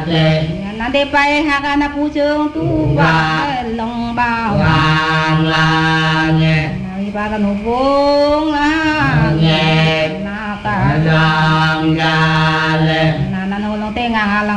lệ nanti pai hakana pucung tu ba long bao vàng là nghe ba kan hubung lah nghe na ta lòng ra lệ na na nolong tengah